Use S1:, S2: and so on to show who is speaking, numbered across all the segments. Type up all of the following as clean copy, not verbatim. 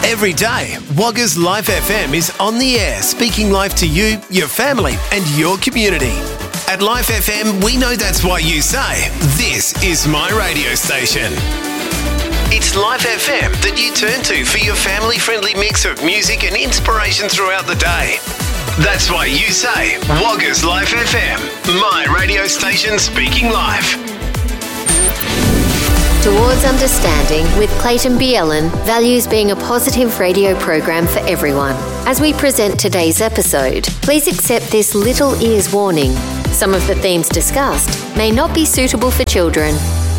S1: Every day, Wagga's Life FM is on the air, speaking life to you, your family, and your community. At Life FM, we know that's why you say, this is my radio station. It's Life FM that you turn to for your family-friendly mix of music and inspiration throughout the day. That's why you say, Wagga's Life FM, my radio station speaking life.
S2: Towards Understanding with Clayton Bielen values being a positive radio program for everyone. As we present today's episode, please accept this little ears warning. Some of the themes discussed may not be suitable for children.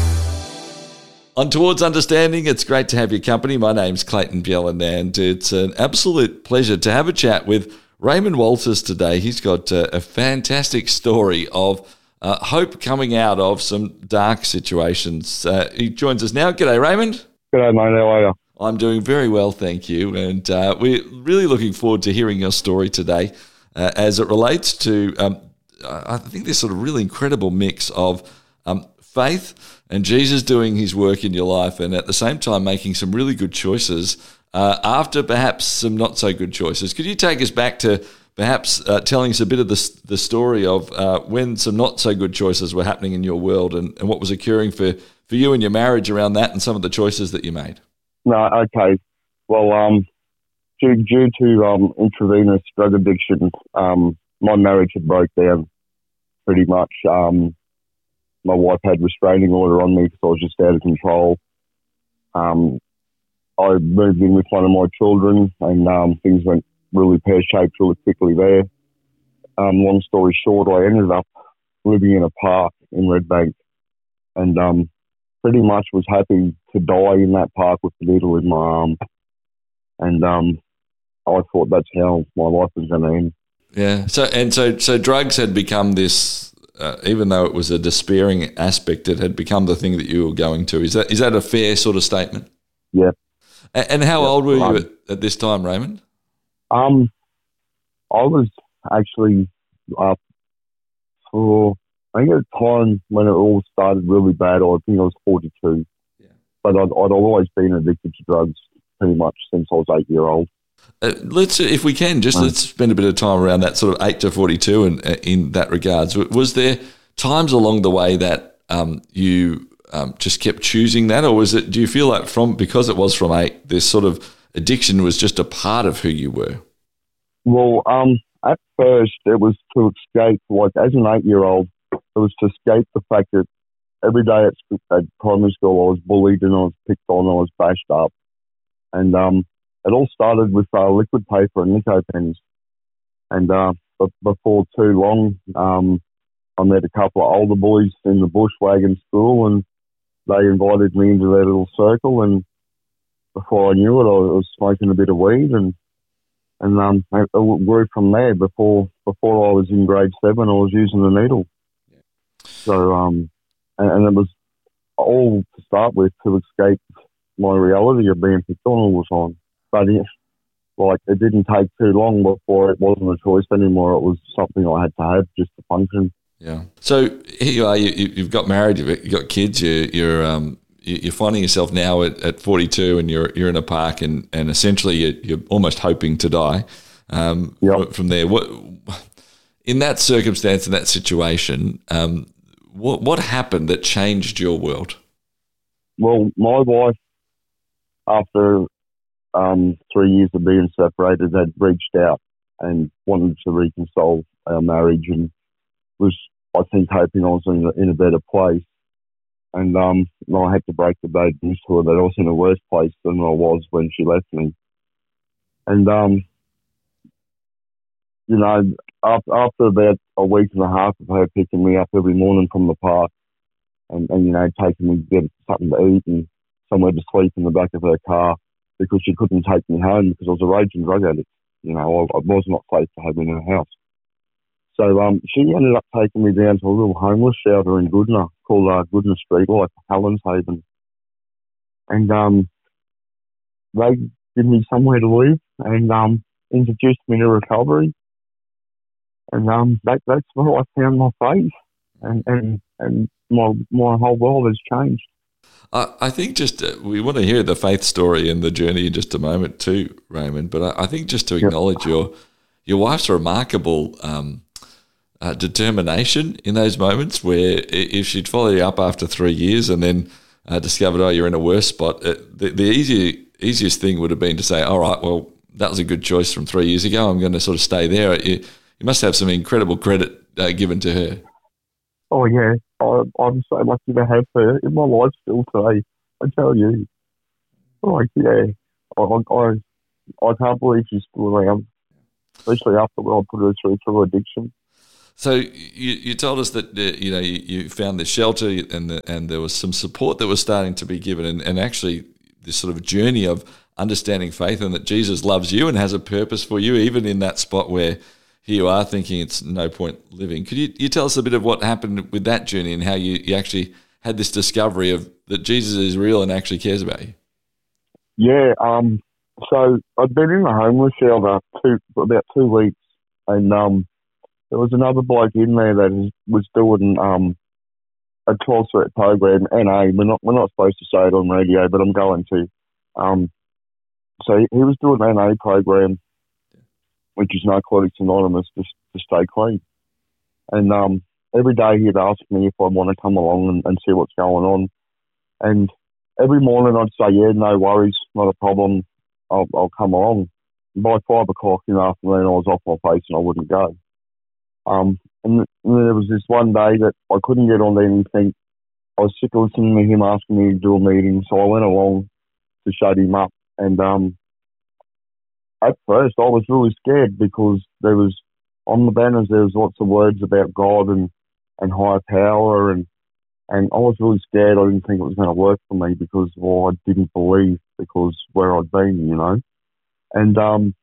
S3: On Towards Understanding, it's great to have your company. My name's Clayton Bielen, and it's an absolute pleasure to have a chat with Raymond Walters today. He's got a fantastic story of hope coming out of some dark situations. He joins us now. G'day, Raymond.
S4: G'day, mate. How are you?
S3: I'm doing very well, thank you. And we're really looking forward to hearing your story today as it relates to, I think, this sort of really incredible mix of faith and Jesus doing his work in your life, and at the same time making some really good choices after perhaps some not so good choices. Could you take us back to perhaps telling us a bit of the story of when some not so good choices were happening in your world and what was occurring for you and your marriage around that and some of the choices that you made?
S4: No, okay. Well, due to intravenous drug addiction, my marriage had broke down pretty much. My wife had restraining order on me because I was just out of control. I moved in with one of my children, and things went really pear-shaped really quickly there. Long story short, I ended up living in a park in Redbank, and pretty much was happy to die in that park with the needle in my arm. And I thought that's how my life was going to end.
S3: Yeah. So drugs had become this, even though it was a despairing aspect, it had become the thing that you were going to. Is that a fair sort of statement?
S4: Yeah.
S3: And how old were you at this time, Raymond?
S4: I was actually I think at a time when it all started really bad, I think I was 42. Yeah. But I'd always been addicted to drugs pretty much since I was 8-year-old.
S3: If we can, let's spend a bit of time around that sort of 8 to 42 and in that regards. Was there times along the way that you just kept choosing that, or was it? Do you feel like because it was from 8, this sort of addiction was just a part of who you were?
S4: Well, at first it was to escape, like as an 8-year-old, it was to escape the fact that every day at primary school I was bullied and I was picked on, I was bashed up. And it all started with liquid paper and Nico pens. And but before too long, I met a couple of older boys in the Bushwagon school, and they invited me into their little circle, and before I knew it, I was smoking a bit of weed, and it grew from there. Before I was in grade 7, I was using the needle. Yeah. So, and it was all to start with to escape my reality of being picked on all the time. But it didn't take too long before it wasn't a choice anymore. It was something I had to have just to function.
S3: Yeah. So here you are. You've got married. You've got kids. You're finding yourself now at 42, and you're in a park, and essentially you're almost hoping to die. From there, what in that circumstance, in that situation, what happened that changed your world?
S4: Well, my wife, after 3 years of being separated, had reached out and wanted to reconcile our marriage, and was, I think, hoping I was in a better place. And I had to break the bad news to her that I was in a worse place than I was when she left me. And, after about a week and a half of her picking me up every morning from the park and taking me to get something to eat and somewhere to sleep in the back of her car, because she couldn't take me home because I was a raging drug addict. I was not safe to have in her house. So she ended up taking me down to a little homeless shelter in Goodna called Goodna Street Life, Hallen's Haven. And they gave me somewhere to live and introduced me to recovery. And that's where I found my faith, and my whole world has changed.
S3: I think just we want to hear the faith story and the journey in just a moment too, Raymond. But I think just to acknowledge your wife's remarkable determination in those moments where if she'd follow you up after 3 years and then discovered, oh, you're in a worse spot, the easiest thing would have been to say, all right, well, that was a good choice from 3 years ago. I'm going to sort of stay there. You must have some incredible credit given to her.
S4: Oh, yeah. I'm so lucky to have her in my life still today. I tell you. Like, yeah. I can't believe she's still around, especially after I put her through addiction.
S3: So you told us that you found this shelter and there was some support that was starting to be given, and actually this sort of journey of understanding faith and that Jesus loves you and has a purpose for you, even in that spot where here you are thinking it's no point living. Could you tell us a bit of what happened with that journey and how you actually had this discovery of that Jesus is real and actually cares about you?
S4: Yeah. So I'd been in the homeless shelter for about 2 weeks, and there was another bloke in there that was doing a 12-step program, NA. We're not supposed to say it on radio, but I'm going to. So he was doing an NA program, which is Narcotics Anonymous, to stay clean. And every day he'd ask me if I want to come along and see what's going on. And every morning I'd say, yeah, no worries, not a problem, I'll come along. By 5 o'clock in the afternoon, I was off my face and I wouldn't go. And there was this one day that I couldn't get on anything. I was sick of listening to him asking me to do a meeting, so I went along to shut him up. And at first I was really scared because there was, on the banners, there was lots of words about God and higher power, and I was really scared. I didn't think it was going to work for me because, well, I didn't believe because where I'd been, you know. And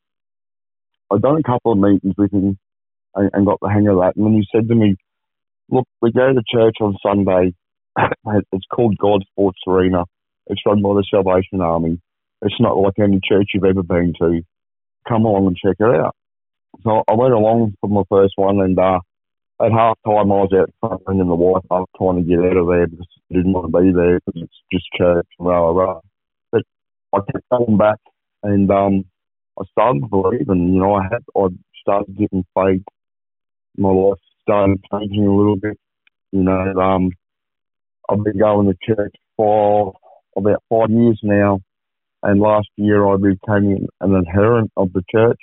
S4: I'd done a couple of meetings with him and got the hang of that. And then he said to me, look, we go to church on Sunday. It's called God Sports Arena. It's run by the Salvation Army. It's not like any church you've ever been to. Come along and check it out. So I went along for my first one, and at half time I was out front bringing the wife up, trying to get out of there because I didn't want to be there because it's just church and rah, rah. But I kept going back, and I started to believe, and, you know, I started getting faith. My life started changing a little bit. You know, I've been going to church for about 5 years now, and last year I became an adherent of the church.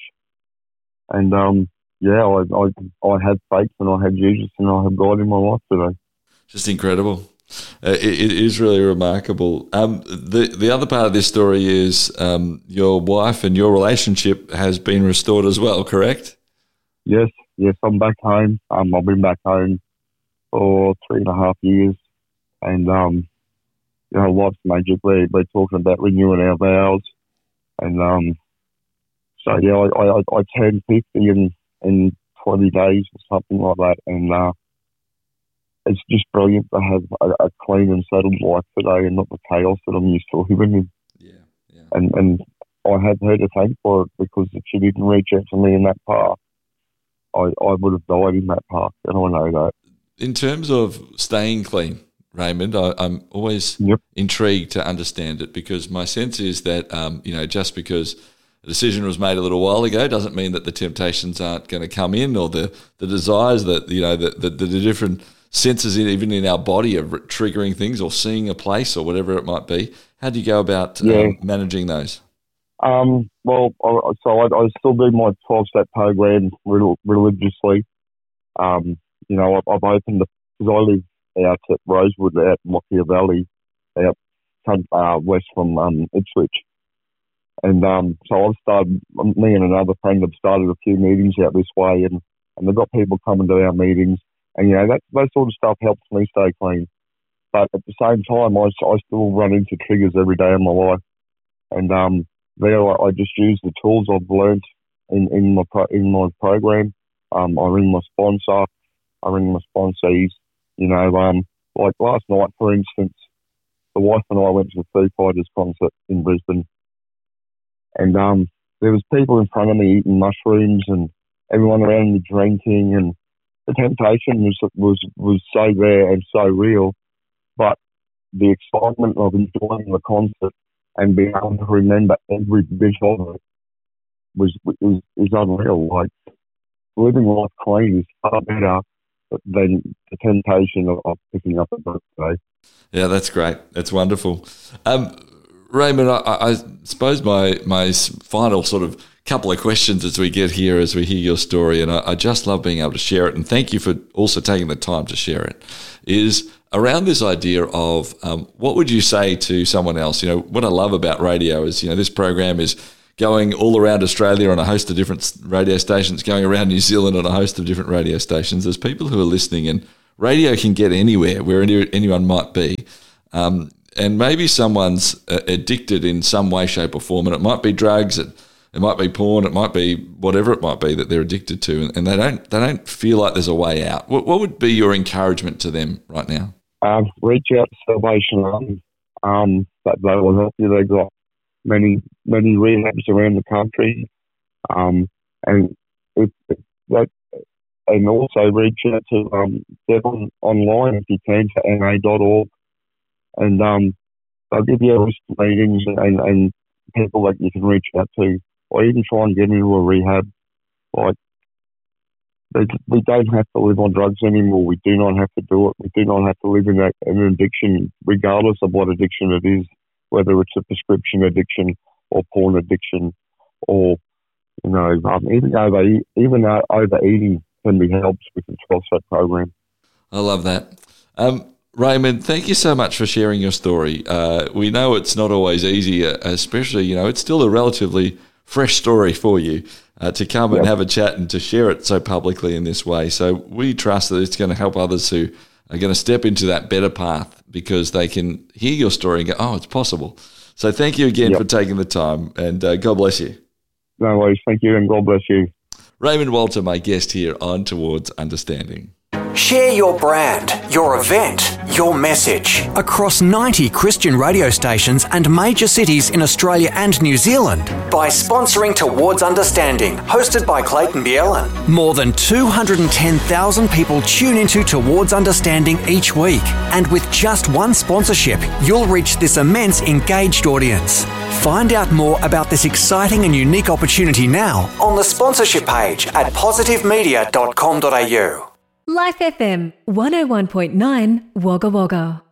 S4: And yeah, I had faith and I had Jesus and I have God in my life today.
S3: Just incredible. It is really remarkable. The other part of this story is your wife and your relationship has been restored as well, correct?
S4: Yes, I'm back home. I've been back home for 3.5 years, and you know, life's magic. We're talking about renewing our vows, and so yeah, I turned 50 in 20 days or something like that, and it's just brilliant to have a clean and settled life today, and not the chaos that I'm used to living in.
S3: Yeah.
S4: And I have her to thank for it, because if she didn't reach out to me in that path, I would have died in that path, and I know that.
S3: In terms of staying clean, Raymond, I'm always intrigued to understand it, because my sense is that, you know, just because a decision was made a little while ago doesn't mean that the temptations aren't going to come in, or the desires that, you know, the different senses even in our body of triggering things, or seeing a place or whatever it might be. How do you go about managing those?
S4: Well, I still do my 12-step program religiously. You know, I've opened, because I live out at Rosewood, out in Lockyer Valley, out west from Ipswich. And so I've started, me and another friend have started a few meetings out this way, and they've got people coming to our meetings. And, you know, that sort of stuff helps me stay clean. But at the same time, I still run into triggers every day in my life. And there I just use the tools I've learned in my program. I ring my sponsor, I ring my sponsees. You know, like last night, for instance, the wife and I went to the Foo Fighters concert in Brisbane. And there was people in front of me eating mushrooms, and everyone around me drinking, and the temptation was so there and so real. But the excitement of enjoying the concert and being able to remember every bit of it is unreal. Like, living life clean is far better than the temptation of picking up a birthday.
S3: Yeah, that's great. That's wonderful. Raymond, I suppose my final sort of couple of questions as we get here, as we hear your story, and I just love being able to share it, and thank you for also taking the time to share it, is around this idea of what would you say to someone else? What I love about radio is, this program is going all around Australia on a host of different radio stations, going around New Zealand on a host of different radio stations. There's people who are listening, and radio can get anywhere, where anyone might be. And maybe someone's addicted in some way, shape or form, and it might be drugs, it might be porn, it might be whatever it might be that they're addicted to, and they don't feel like there's a way out. What would be your encouragement to them right now?
S4: Reach out to Salvation Army. That they will help you. They've got many rehabs around the country, and also reach out to Devon online if you can, to na.org, and they'll give you a list of meetings and people that you can reach out to, or even try and get into a rehab. Like, we don't have to live on drugs anymore. We do not have to do it. We do not have to live in an addiction, regardless of what addiction it is, whether it's a prescription addiction or porn addiction, or even overeating can be helped with the 12-step program.
S3: I love that. Raymond, thank you so much for sharing your story. We know it's not always easy, especially, it's still a relatively fresh story for you to come and have a chat and to share it so publicly in this way. So we trust that it's going to help others who are going to step into that better path, because they can hear your story and go, oh, it's possible. So thank you again for taking the time, and God bless you.
S4: No worries. Thank you, and God bless you.
S3: Raymond Walter, my guest here on Towards Understanding.
S5: Share your brand, your event, your message across 90 Christian radio stations and major cities in Australia and New Zealand by sponsoring Towards Understanding, hosted by Clayton Bielen. More than 210,000 people tune into Towards Understanding each week, and with just one sponsorship, you'll reach this immense engaged audience. Find out more about this exciting and unique opportunity now on the sponsorship page at positivemedia.com.au.
S6: Life FM 101.9 Wagga Wagga.